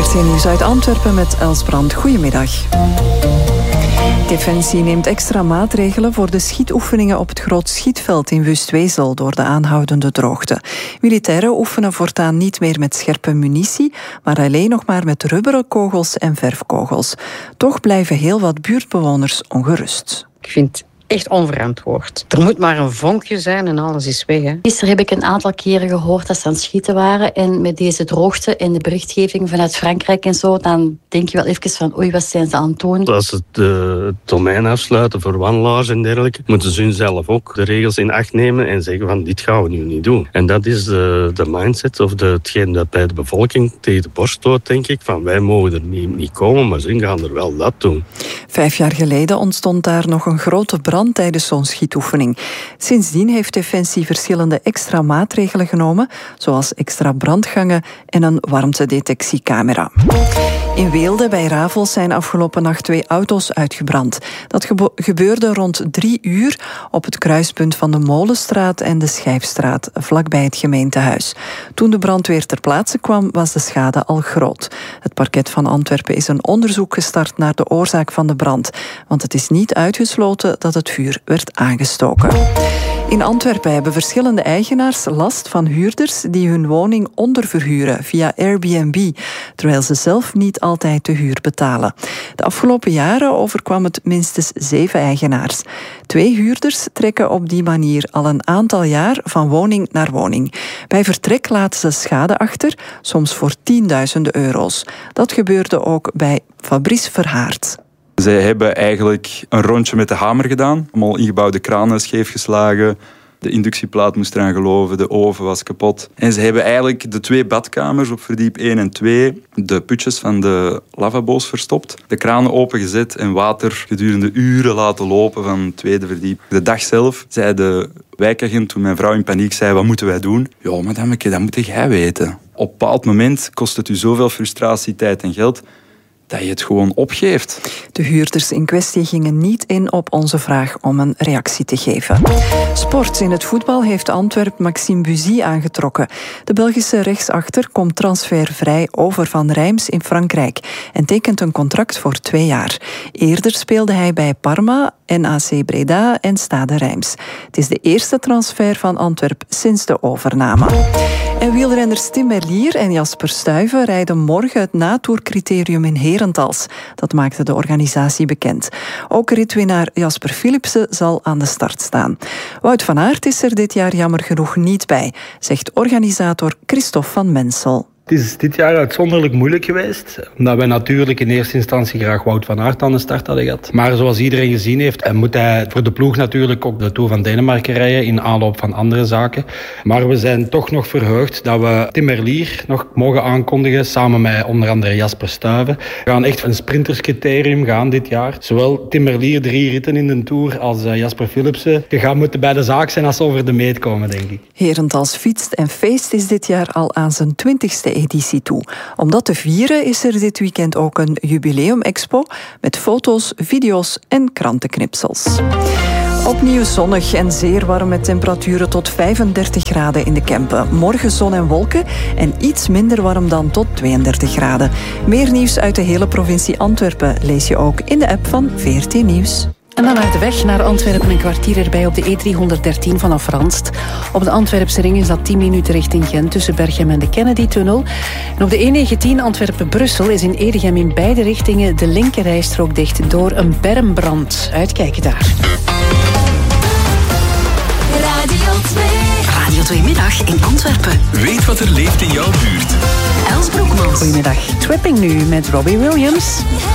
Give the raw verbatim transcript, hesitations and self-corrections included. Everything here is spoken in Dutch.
V R T Nieuws uit Antwerpen met Els Brand. Goedemiddag. Defensie neemt extra maatregelen voor de schietoefeningen op het Groot Schietveld in Wustwezel door de aanhoudende droogte. Militairen oefenen voortaan niet meer met scherpe munitie, maar alleen nog maar met rubberen kogels en verfkogels. Toch blijven heel wat buurtbewoners ongerust. Ik vind echt onverantwoord. Er moet maar een vonkje zijn en alles is weg. Hè. Gisteren heb ik een aantal keren gehoord dat ze aan het schieten waren. En met deze droogte en de berichtgeving vanuit Frankrijk en zo, dan denk je wel even van oei, wat zijn ze aan het doen? Als ze het, uh, het domein afsluiten voor wandelaars en dergelijke, moeten ze hun zelf ook de regels in acht nemen en zeggen van dit gaan we nu niet doen. En dat is de, de mindset of de, hetgeen dat bij de bevolking tegen de borst stoot, denk ik, van wij mogen er niet, niet komen, maar ze gaan er wel dat doen. Vijf jaar geleden ontstond daar nog een grote brand tijdens zo'n schietoefening. Sindsdien heeft Defensie verschillende extra maatregelen genomen, zoals extra brandgangen en een warmtedetectiecamera. In Weelde bij Ravels zijn afgelopen nacht twee auto's uitgebrand. Dat gebo- gebeurde rond drie uur op het kruispunt van de Molenstraat en de Schijfstraat, vlakbij het gemeentehuis. Toen de brandweer ter plaatse kwam, was de schade al groot. Het parket van Antwerpen is een onderzoek gestart naar de oorzaak van de brand, want het is niet uitgesloten dat het vuur werd aangestoken. In Antwerpen hebben verschillende eigenaars last van huurders die hun woning onderverhuren via Airbnb, terwijl ze zelf niet altijd de huur betalen. De afgelopen jaren overkwam het minstens zeven eigenaars. Twee huurders trekken op die manier al een aantal jaar van woning naar woning. Bij vertrek laten ze schade achter, soms voor tienduizenden euro's. Dat gebeurde ook bij Fabrice Verhaert. Zij hebben eigenlijk een rondje met de hamer gedaan. Allemaal ingebouwde kranen scheefgeslagen. De inductieplaat moest eraan geloven, de oven was kapot. En ze hebben eigenlijk de twee badkamers op verdiep één en twee, de putjes van de lavabo's verstopt, de kranen opengezet en water gedurende uren laten lopen van het tweede verdiep. De dag zelf zei de wijkagent, toen mijn vrouw in paniek zei, wat moeten wij doen? Ja, madameke, dat moet jij weten. Op een bepaald moment kost het u zoveel frustratie, tijd en geld dat je het gewoon opgeeft. De huurders in kwestie gingen niet in op onze vraag om een reactie te geven. Sport. In het voetbal heeft Antwerp Maxime Buzy aangetrokken. De Belgische rechtsachter komt transfervrij over van Reims in Frankrijk en tekent een contract voor twee jaar. Eerder speelde hij bij Parma, N A C Breda en Stade Reims. Het is de eerste transfer van Antwerp sinds de overname. En wielrenners Tim Merlier en Jasper Stuyven rijden morgen het natourcriterium in Herentals. Dat maakte de organisatie bekend. Ook ritwinnaar Jasper Philipsen zal aan de start staan. Wout van Aert is er dit jaar jammer genoeg niet bij, zegt organisator Christophe van Mensel. Het is dit jaar uitzonderlijk moeilijk geweest, omdat wij natuurlijk in eerste instantie graag Wout van Aert aan de start hadden gehad. Maar zoals iedereen gezien heeft, moet hij voor de ploeg natuurlijk ook de Tour van Denemarken rijden in aanloop van andere zaken. Maar we zijn toch nog verheugd dat we Tim Merlier nog mogen aankondigen, samen met onder andere Jasper Stuyven. We gaan echt een sprinterscriterium gaan dit jaar. Zowel Tim Merlier drie ritten in de Tour als Jasper Philipsen. Je gaat moeten bij de zaak zijn als ze over de meet komen, denk ik. Herentals fietst en feest is dit jaar al aan zijn twintigste editie toe. Om dat te vieren is er dit weekend ook een jubileum-expo met foto's, video's en krantenknipsels. Opnieuw zonnig en zeer warm met temperaturen tot vijfendertig graden in de Kempen. Morgen zon en wolken en iets minder warm dan tot tweeëndertig graden. Meer nieuws uit de hele provincie Antwerpen lees je ook in de app van V R T Nieuws. En dan naar de weg naar Antwerpen, een kwartier erbij op de E driehonderddertien vanaf Ranst. Op de Antwerpse ring is dat tien minuten richting Gent tussen Berchem en de Kennedy-tunnel. En op de E negentien Antwerpen-Brussel is in Edegem in beide richtingen de linkerrijstrook dicht door een bermbrand. Uitkijken daar. Radio twee. Radio twee Middag in Antwerpen. Weet wat er leeft in jouw buurt. Els Broekmans. Goedemiddag. Tripping nu met Robbie Williams.